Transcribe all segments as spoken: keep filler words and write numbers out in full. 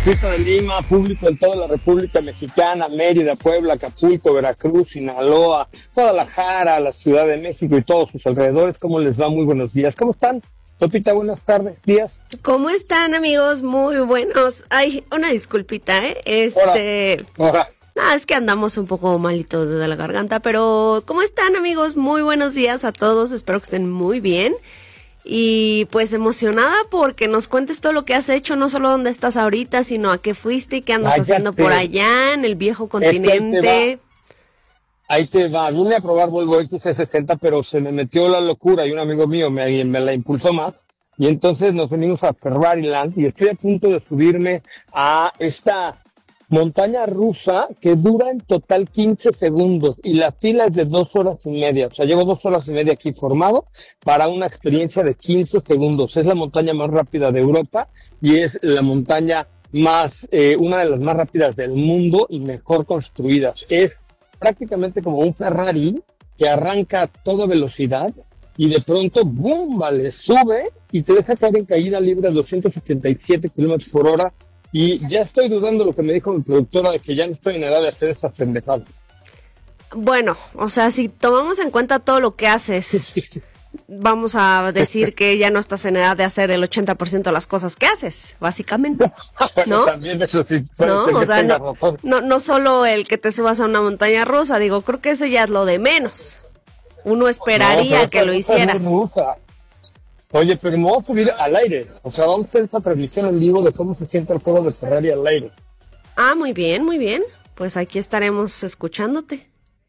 Sopita de Lima, público en toda la República Mexicana, Mérida, Puebla, Acapulco, Veracruz, Sinaloa, Guadalajara, la Ciudad de México y todos sus alrededores. ¿Cómo les va? Muy buenos días. ¿Cómo están? Sopita, buenas tardes, días. ¿Cómo están, amigos? Muy buenos. Ay, una disculpita, ¿eh? Este... Hola. Hola. No, es que andamos un poco malitos de la garganta, pero ¿cómo están, amigos? Muy buenos días a todos. Espero que estén muy bien. Y pues emocionada porque nos cuentes todo lo que has hecho, no solo dónde estás ahorita, sino a qué fuiste y qué andas Cállate. haciendo por allá en el viejo continente. Ahí te va, vine a probar Volvo X C sesenta, pero se me metió la locura y un amigo mío me, me la impulsó más. Y entonces nos venimos a Ferrariland y estoy a punto de subirme a esta montaña rusa que dura en total quince segundos y la fila es de dos horas y media. O sea, llevo dos horas y media aquí formado para una experiencia de quince segundos. Es la montaña más rápida de Europa y es la montaña más, eh, una de las más rápidas del mundo y mejor construidas. Es prácticamente como un Ferrari que arranca a toda velocidad y de pronto, ¡bum!, vale, sube y te deja caer en caída libre a doscientos setenta y siete kilómetros por hora. Y ya estoy dudando lo que me dijo mi productora de que ya no estoy en edad de hacer esas pendejadas. Bueno, o sea, si tomamos en cuenta todo lo que haces, vamos a decir que ya no estás en edad de hacer el ochenta por ciento de las cosas que haces, básicamente, ¿no? Bueno, también eso sí, puede no, ser o que sea, tenga no, razón. no, no solo el que te subas a una montaña rusa, digo, creo que eso ya es lo de menos. Uno esperaría no, que lo hicieras. Oye, pero me voy a subir al aire. O sea, vamos a hacer esta transmisión en vivo de cómo se siente el juego de Ferrari al aire. Ah, muy bien, muy bien. Pues aquí estaremos escuchándote.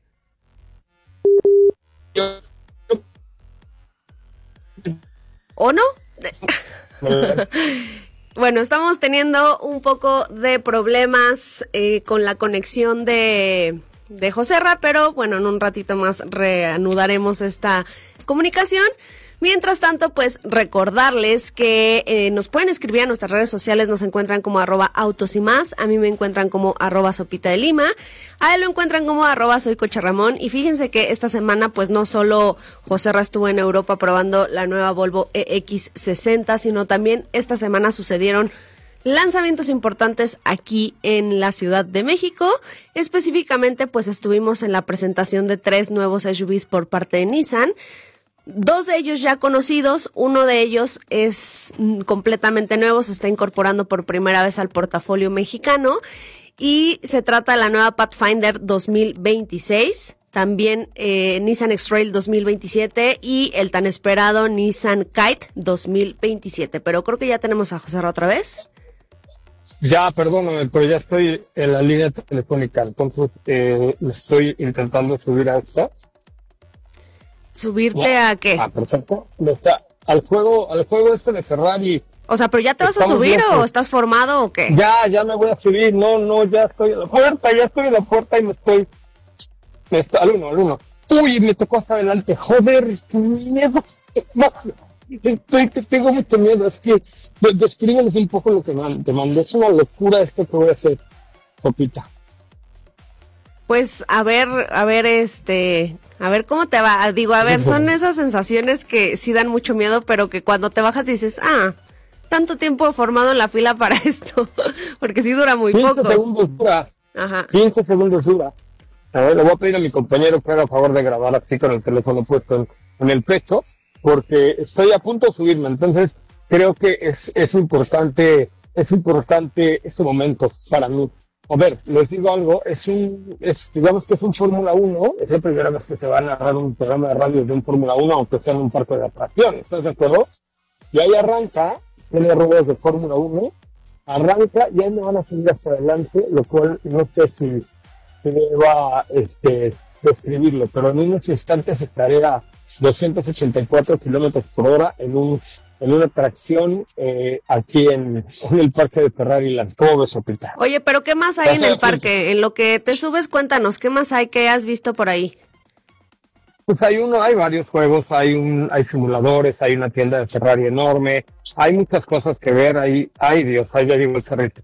Yo, yo... ¿O no? Bueno, estamos teniendo un poco de problemas eh, con la conexión de, de Joserra, pero bueno, en un ratito más reanudaremos esta comunicación. Mientras tanto, pues recordarles que eh, nos pueden escribir a nuestras redes sociales, nos encuentran como arroba autos y más, a mí me encuentran como arroba sopita de lima, a él lo encuentran como arroba soy Cocha Ramón, y fíjense que esta semana pues no solo Joserra estuvo en Europa probando la nueva Volvo E X sesenta, sino también esta semana sucedieron lanzamientos importantes aquí en la Ciudad de México. Específicamente pues estuvimos en la presentación de tres nuevos S U Vs por parte de Nissan. Dos de ellos ya conocidos, uno de ellos es completamente nuevo, se está incorporando por primera vez al portafolio mexicano y se trata de la nueva Pathfinder dos mil veintiséis, también eh, Nissan X-Trail dos mil veintisiete y el tan esperado Nissan Kite dos mil veintisiete. Pero creo que ya tenemos a Joserra otra vez. Ya, perdóname, pero ya estoy en la línea telefónica, entonces eh, estoy intentando subir a esta. ¿Subirte no. a qué? Ah, perfecto. Está al juego, al juego este de Ferrari. O sea, ¿pero ya te vas a subir o estás formado o qué? Ya, ya me voy a subir. No, no, ya estoy en la puerta, ya estoy en la puerta y me estoy... Me estoy al uno, al uno. Uy, me tocó hasta adelante. Joder, qué miedo. Estoy, tengo mucho miedo. Es que, descríbenos un poco lo que te mandé. Es una locura esto que voy a hacer, Sopita. Pues a ver, a ver, este, a ver cómo te va. Digo, a ver, son esas sensaciones que sí dan mucho miedo, pero que cuando te bajas dices, ah, tanto tiempo formado en la fila para esto, porque sí dura muy poco. quince segundos dura. Ajá. quince segundos dura. A ver, le voy a pedir a mi compañero que haga favor de grabar así con el teléfono puesto en, en el pecho, porque estoy a punto de subirme, entonces creo que es, es importante, es importante este momento para mí. A ver, les digo algo, es un, es, digamos que es un Fórmula uno, es la primera vez que se va a narrar un programa de radio de un Fórmula uno, aunque sea en un parque de atracciones, ¿estás de acuerdo? Y ahí arranca, tiene ruedas de Fórmula uno, arranca y ahí me van a subir hacia adelante, lo cual no sé si, si me va a este, describirlo, pero en unos instantes estaré a doscientos ochenta y cuatro kilómetros por hora en un en una atracción eh, aquí en, en el parque de Ferrariland. ¿Cómo ves, Sopita? Oye, pero ¿qué más hay en el parque? En lo que te subes, cuéntanos, ¿qué más hay? ¿Qué has visto por ahí? Pues hay uno, hay varios juegos, hay un, hay simuladores, hay una tienda de Ferrari enorme, hay muchas cosas que ver, hay, ay Dios, ahí ya digo el carrito.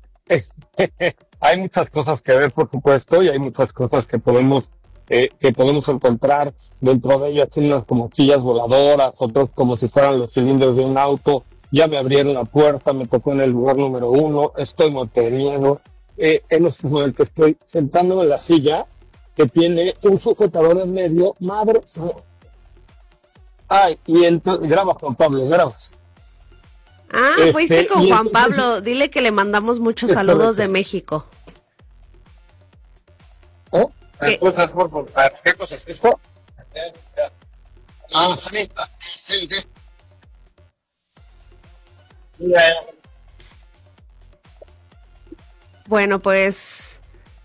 Hay muchas cosas que ver, por supuesto, y hay muchas cosas que podemos eh, que podemos encontrar. Dentro de ellas unas como sillas voladoras, otros como si fueran los cilindros de un auto. ya me abrieron la puerta, me tocó en el lugar número uno, estoy manteniendo, eh, en este momento estoy sentándome en la silla que tiene un sujetador en medio, madre. Ay, y entonces, graba Juan Pablo, graba. Ah, este, fuiste con Juan entonces, Pablo, dile que le mandamos muchos saludos de México. ¿Oh? ¿Qué cosas por contar? ¿Qué cosas? ¿Esto? Ah, sí, sí, sí. Bueno, pues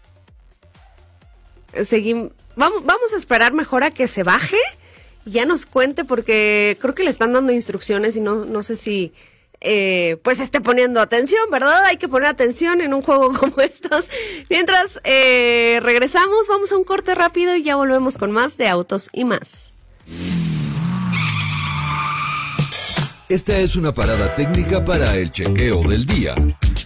seguimos. Vamos, vamos a esperar mejor a que se baje y ya nos cuente, porque creo que le están dando instrucciones y no, no sé si eh, pues esté poniendo atención, ¿verdad? Hay que poner atención en un juego como estos. Mientras eh, regresamos, vamos a un corte rápido y ya volvemos con más de Autos y Más. Esta es una parada técnica para el chequeo del día.